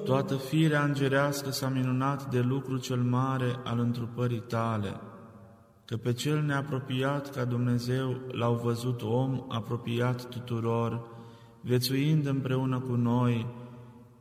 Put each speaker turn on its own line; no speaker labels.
Toată firea îngerească s-a minunat de lucru cel mare al întrupării Tale, că pe cel neapropiat ca Dumnezeu l-au văzut om apropiat tuturor, viețuind împreună cu noi,